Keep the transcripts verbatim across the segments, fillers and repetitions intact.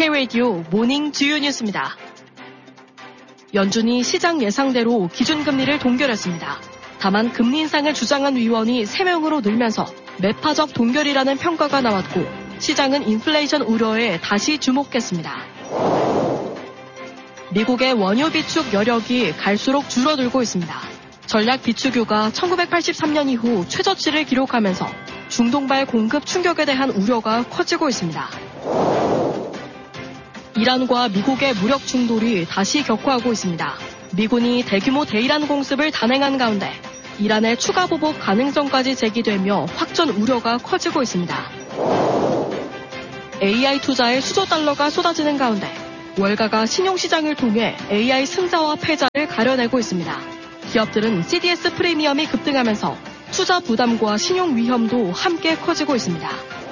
K-라디오 모닝 주요 뉴스입니다. 연준이 시장 예상대로 기준금리를 동결했습니다. 다만 금리 인상을 주장한 위원이 세 명으로 늘면서 매파적 동결이라는 평가가 나왔고 시장은 인플레이션 우려에 다시 주목했습니다. 미국의 원유 비축 여력이 갈수록 줄어들고 있습니다. 전략 비축유가 천구백팔십삼 년 이후 최저치를 기록하면서 중동발 공급 충격에 대한 우려가 커지고 있습니다. 이란과 미국의 무력 충돌이 다시 격화하고 있습니다. 미군이 대규모 대이란 공습을 단행한 가운데 이란의 추가 보복 가능성까지 제기되며 확전 우려가 커지고 있습니다. 에이아이 투자에 수조 달러가 쏟아지는 가운데 월가가 신용시장을 통해 에이아이 승자와 패자를 가려내고 있습니다. 기업들은 씨디에스 프리미엄이 급등하면서 투자 부담과 신용 위험도 함께 커지고 있습니다.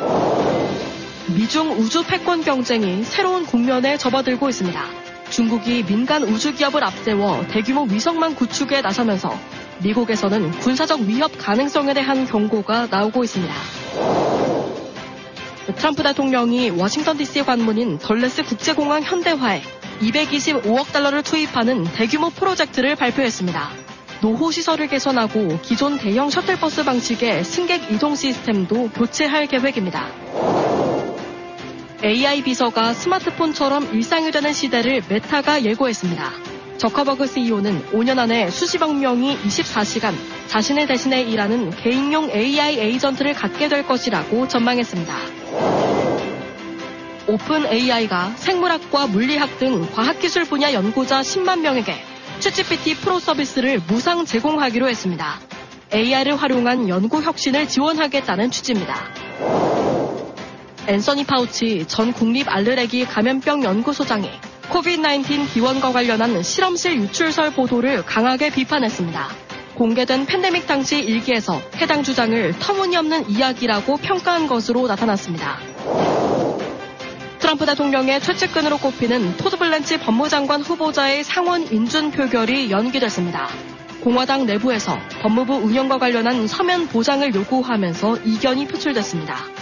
미중 우주 패권 경쟁이 새로운 국면에 접어들고 있습니다. 중국이 민간 우주 기업을 앞세워 대규모 위성망 구축에 나서면서 미국에서는 군사적 위협 가능성에 대한 경고가 나오고 있습니다. 트럼프 대통령이 워싱턴 디씨 관문인 덜레스 국제공항 현대화에 이백이십오억 달러를 투입하는 대규모 프로젝트를 발표했습니다. 노후 시설을 개선하고 기존 대형 셔틀버스 방식의 승객 이동 시스템도 교체할 계획입니다. 에이아이 비서가 스마트폰처럼 일상이 되는 시대를 메타가 예고했습니다. 저커버그 씨이오는 오 년 안에 수십억 명이 이십사 시간 자신을 대신해 일하는 개인용 에이아이 에이전트를 갖게 될 것이라고 전망했습니다. 오픈 에이아이가 생물학과 물리학 등 과학기술 분야 연구자 십만 명에게 챗지피티 프로 서비스를 무상 제공하기로 했습니다. 에이아이를 활용한 연구 혁신을 지원하겠다는 취지입니다. 앤서니 파우치 전 국립 알레르기 감염병 연구소장이 코비드 나인틴 기원과 관련한 실험실 유출설 보도를 강하게 비판했습니다. 공개된 팬데믹 당시 일기에서 해당 주장을 터무니없는 이야기라고 평가한 것으로 나타났습니다. 트럼프 대통령의 최측근으로 꼽히는 토드 블랜치 법무장관 후보자의 상원 인준 표결이 연기됐습니다. 공화당 내부에서 법무부 운영과 관련한 서면 보장을 요구하면서 이견이 표출됐습니다.